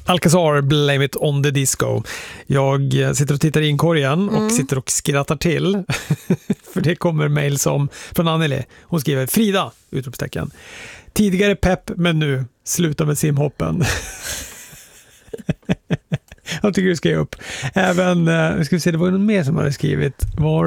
Alcazar, Blame It On The Disco. Jag sitter och tittar i inkorgen och sitter och skrattar till. För det kommer mejl från Anneli. Hon skriver Frida, utropstecken. Tidigare pepp, men nu sluta med simhoppen. Jag tycker du ska ge upp. Även, ska vi se, det var någon mer som hade skrivit.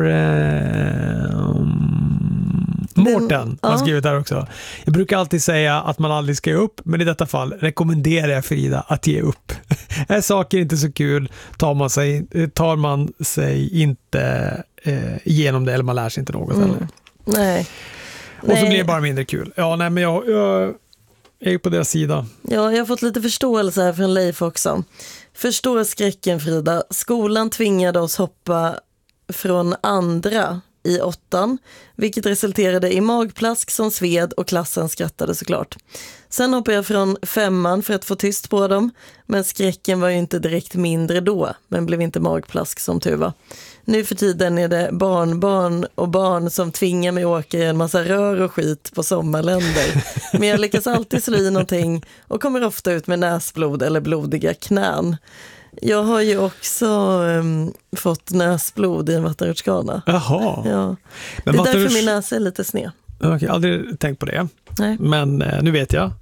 Mårten har skrivit där också. Jag brukar alltid säga att man aldrig ska ge upp, men i detta fall rekommenderar jag Frida att ge upp. Är saker inte så kul tar man sig inte igenom det, eller man lär sig inte något heller. Nej. Och så blir det bara mindre kul. Ja, nej, men jag är ju på deras sida. Ja, jag har fått lite förståelse här från Leif också. Förstår skräcken, Frida. Skolan tvingade oss hoppa från andra i 8:an, vilket resulterade i magplask som sved och klassen skrattade såklart. Sen hoppade jag från 5:an för att få tyst på dem, men skräcken var ju inte direkt mindre då, men blev inte magplask som tur var. Nu för tiden är det barnbarn och barn som tvingar mig åka i en massa rör och skit på sommarländer. Men jag lyckas alltid slå i någonting och kommer ofta ut med näsblod eller blodiga knän. Jag har ju också fått näsblod i en vattenrutschkana. Jaha. Ja. Men det är därför min näsa är lite sned. Okej, aldrig tänkt på det. Nej. Men nu vet jag.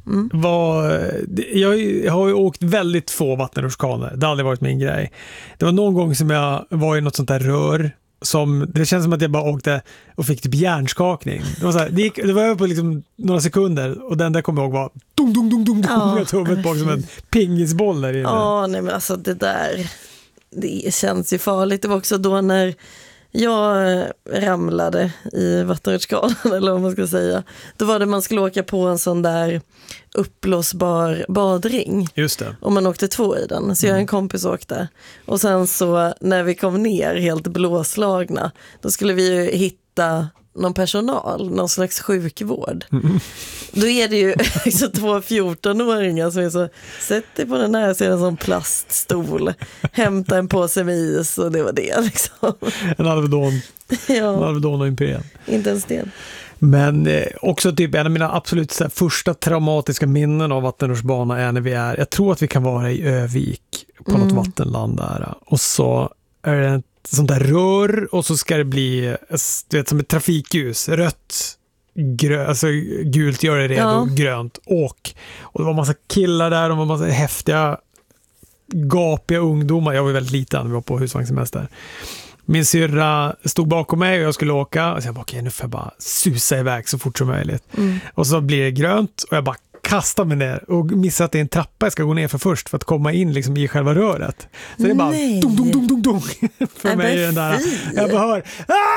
Jag har ju åkt väldigt få vattenrutschkanor. Det har aldrig varit min grej. Det var någon gång som jag var i något sånt där rör. Det känns som att jag bara åkte och fick typ hjärnskakning. Det var så här, det var över på liksom några sekunder och den där kommer jag ihåg var dong dong dong dong dong. Jag tog huvudet bak som en pingisboll där inne. Ja, nej men alltså det känns ju farligt. Det var också då när jag ramlade i vattenrutschkanan eller vad man ska säga. Då var det man skulle åka på en sån där uppblåsbar badring. Just det. Och man åkte 2 i den. Så jag och en kompis åkte. Och sen så när vi kom ner helt blåslagna, då skulle vi ju hitta någon personal, någon slags sjukvård. Då är det ju liksom 2 14-åringar som är så, sätt dig på den här, så är det en sån plaststol, hämta en påse med is och det var det liksom. En Alvedon. Ja. En Alvedon och Imperial. Inte en sten. Men också typ en av mina absolut så här, första traumatiska minnen av vattenrutschbana är när jag tror att vi kan vara i Övik på något vattenland där. Och så är det ett sånt där rör och så ska det bli, du vet, som ett trafikljus, rött, alltså gult gör det redo, grönt, åk. Och det var massa killar där, och det var massa häftiga gapiga ungdomar. Jag var väldigt liten, vi var på husvagnssemester. Min syrra stod bakom mig och jag skulle åka, och så jag bara, okej, nu får jag bara susa iväg så fort som möjligt. Och så blir det grönt och jag bara kastar mig ner och missar att det är en trappa jag ska gå ner för först för att komma in liksom i själva röret. Så det är bara dong dong dong dong dong för mig den där. Jag bara hör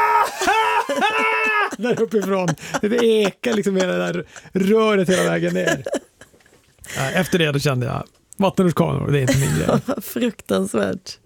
där uppifrån. Det ekar liksom hela det där röret hela vägen ner. Efter det då kände jag vattenrutschkanor, det är inte min grej. Fruktansvärt.